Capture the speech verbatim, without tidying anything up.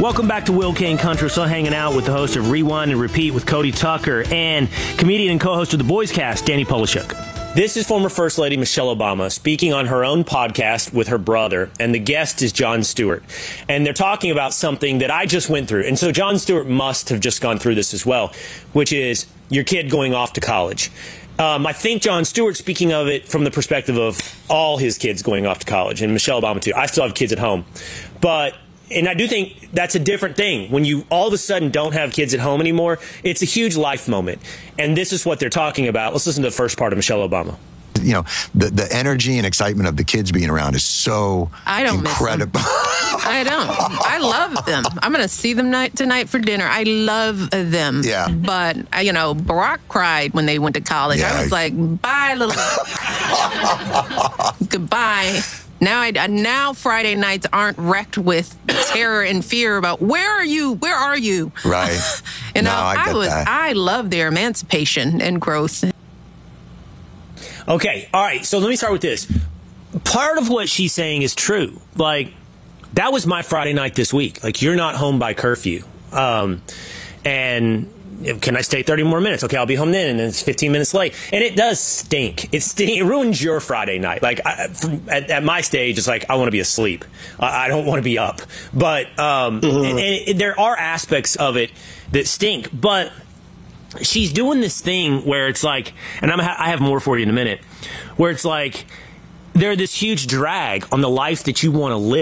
Welcome back to Will Kane Country. Still hanging out with the host of Rewind and Repeat with Cody Tucker and comedian and co-host of the Boys Cast, Danny Polishuk. This is former First Lady Michelle Obama speaking on her own podcast with her brother, and the guest is Jon Stewart. And they're talking about something that I just went through. And so Jon Stewart must have just gone through this as well, which is your kid going off to college. Um, I think Jon Stewart speaking of it from the perspective of all his kids going off to college, and Michelle Obama too. I still have kids at home. But And I do think that's a different thing. When you all of a sudden don't have kids at home anymore, it's a huge life moment. And this is what they're talking about. Let's listen to the first part of Michelle Obama. You know, the, the energy and excitement of the kids being around is so I don't incredible. Miss them. I don't. I love them. I'm going to see them night tonight for dinner. I love them. Yeah. But, uh, you know, Barack cried when they went to college. Yeah. I was like, bye, little. Goodbye. Now, I, now Friday nights aren't wrecked with terror and fear about where are you? Where are you? Right. you know, no, I, I get was. that. I love their emancipation and growth. Okay, all right, so let me start with this. Part of what she's saying is true. Like, that was my Friday night this week. Like, you're not home by curfew. Um, and can I stay thirty more minutes? Okay, I'll be home then, and then it's fifteen minutes late. And it does stink. It stink. It ruins your Friday night. Like, I, from, at, at my stage, it's like, I want to be asleep. I, I don't want to be up. But um, mm-hmm. and, and there are aspects of it that stink. But she's doing this thing where it's like, and I'm, I have more for you in a minute, where it's like, they're this huge drag on the life that you want to live.